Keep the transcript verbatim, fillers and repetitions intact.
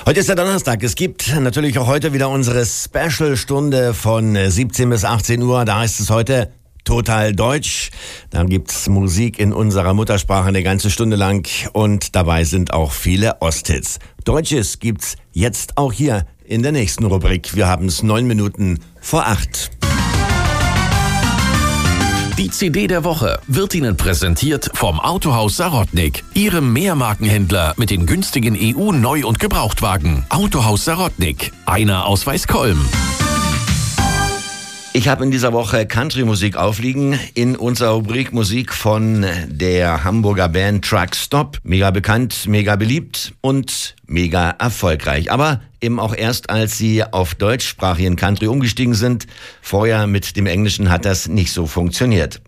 Heute ist der Donnerstag. Es gibt natürlich auch heute wieder unsere Special-Stunde von siebzehn bis achtzehn Uhr. Da heißt es heute Total Deutsch. Da gibt's Musik in unserer Muttersprache eine ganze Stunde lang und dabei sind auch viele Osthits. Deutsches gibt's jetzt auch hier in der nächsten Rubrik. Wir haben es neun Minuten vor acht. Die C D der Woche wird Ihnen präsentiert vom Autohaus Sarotnik, Ihrem Mehrmarkenhändler mit den günstigen E U-Neu- und Gebrauchtwagen. Autohaus Sarotnik, einer aus Weißkolm. Ich habe in dieser Woche Country-Musik aufliegen in unserer Rubrik Musik von der Hamburger Band Truckstop. Mega bekannt, mega beliebt und mega erfolgreich. Aber eben auch erst, als sie auf deutschsprachigen Country umgestiegen sind. Vorher mit dem Englischen hat das nicht so funktioniert.